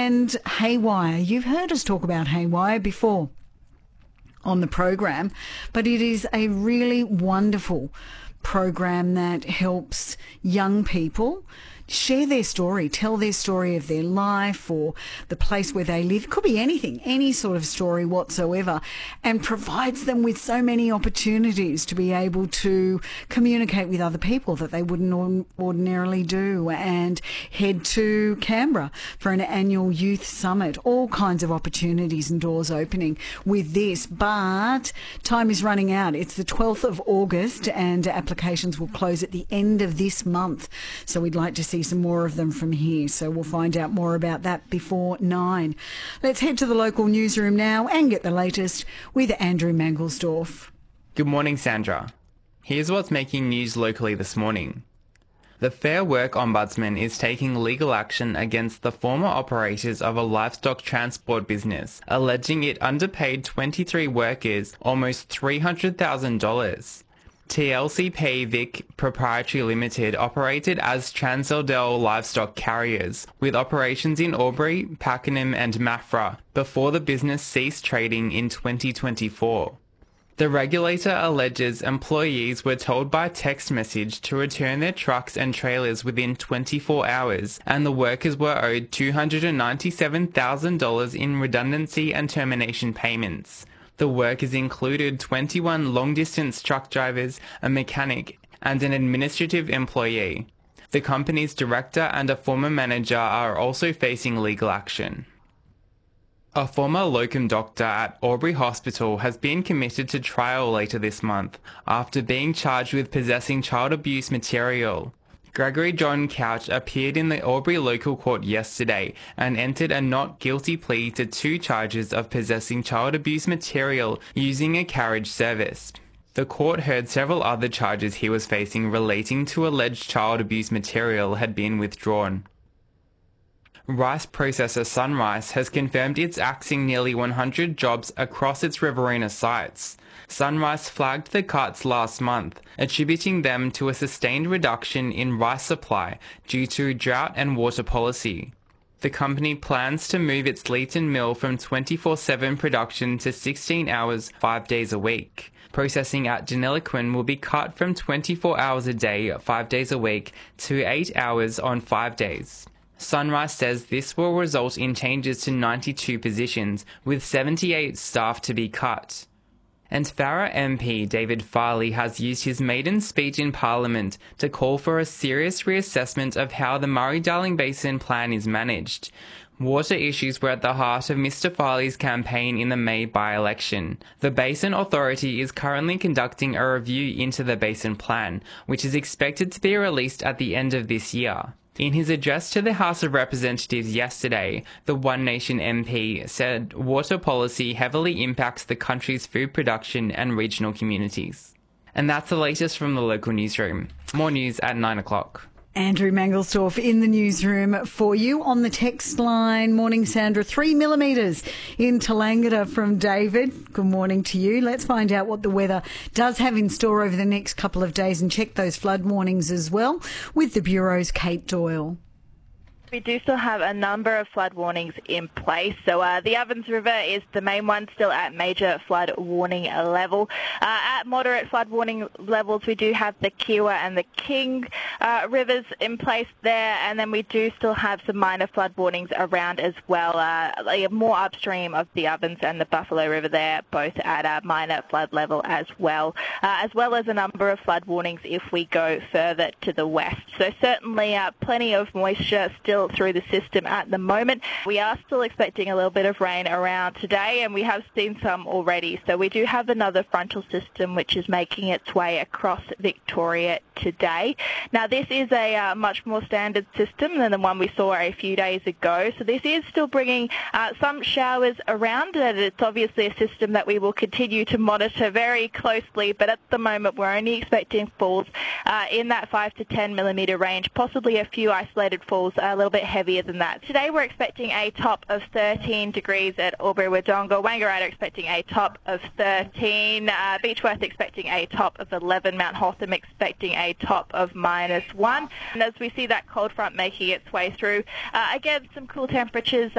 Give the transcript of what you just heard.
and Haywire. You've heard us talk about Haywire before on the program, but it is a really wonderful program that helps young people share their story, tell their story of their life or the place where they live. It could be anything, any sort of story whatsoever, and provides them with so many opportunities to be able to communicate with other people that they wouldn't ordinarily do, and head to Canberra for an annual youth summit. All kinds of opportunities and doors opening with this, but time is running out. It's the 12th of August and applications will close at the end of this month. So we'd like to see some more of them from here. So we'll find out more about that before 9. Let's head to the local newsroom now and get the latest with Andrew Mangelsdorf. Good morning, Sandra. Here's what's making news locally this morning. The Fair Work Ombudsman is taking legal action against the former operators of a livestock transport business, alleging it underpaid 23 workers almost $300,000. TLCP Vic Proprietary Limited operated as Transaldel livestock carriers, with operations in Albury, Pakenham and Maffra before the business ceased trading in 2024. The regulator alleges employees were told by text message to return their trucks and trailers within 24 hours, and the workers were owed $297,000 in redundancy and termination payments. The workers included 21 long-distance truck drivers, a mechanic, and an administrative employee. The company's director and a former manager are also facing legal action. A former locum doctor at Albury Hospital has been committed to trial later this month after being charged with possessing child abuse material. Gregory John Couch appeared in the Albury local court yesterday and entered a not guilty plea to 2 charges of possessing child abuse material using a carriage service. The court heard several other charges he was facing relating to alleged child abuse material had been withdrawn. Rice processor Sunrice has confirmed it's axing nearly 100 jobs across its Riverina sites. Sunrice flagged the cuts last month, attributing them to a sustained reduction in rice supply due to drought and water policy. The company plans to move its Leeton mill from 24/7 production to 16 hours, 5 days a week. Processing at Deniliquin will be cut from 24 hours a day, 5 days a week, to 8 hours on 5 days. Sunrice says this will result in changes to 92 positions, with 78 staff to be cut. And Farrer MP David Farley has used his maiden speech in Parliament to call for a serious reassessment of how the Murray-Darling Basin Plan is managed. Water issues were at the heart of Mr Farley's campaign in the May by-election. The Basin Authority is currently conducting a review into the Basin Plan, which is expected to be released at the end of this year. In his address to the House of Representatives yesterday, the One Nation MP said water policy heavily impacts the country's food production and regional communities. And that's the latest from the local newsroom. More news at 9 o'clock. Andrew Mangelsdorf in the newsroom for you. On the text line, morning Sandra, 3 millimetres in Tallangatta from David. Good morning to you. Let's find out what the weather does have in store over the next couple of days and check those flood warnings as well with the Bureau's Kate Doyle. We do still have a number of flood warnings in place. So the Ovens River is the main one, still at major flood warning level. At moderate flood warning levels, we do have the Kiewa and the King rivers in place there, and then we do still have some minor flood warnings around as well, more upstream of the Ovens and the Buffalo River there, both at a minor flood level as well as a number of flood warnings if we go further to the west. So certainly plenty of moisture still through the system at the moment. We are still expecting a little bit of rain around today, and we have seen some already. So we do have another frontal system which is making its way across Victoria today. Now this is a much more standard system than the one we saw a few days ago. So this is still bringing some showers around, and it's obviously a system that we will continue to monitor very closely, but at the moment we're only expecting falls in that 5 to 10 millimetre range, possibly a few isolated falls a little bit heavier than that. Today we're expecting a top of 13 degrees at Albury-Wodonga. Wangaratta expecting a top of 13. Beechworth expecting a top of 11. Mount Hotham expecting a top of -1. And as we see that cold front making its way through, again some cool temperatures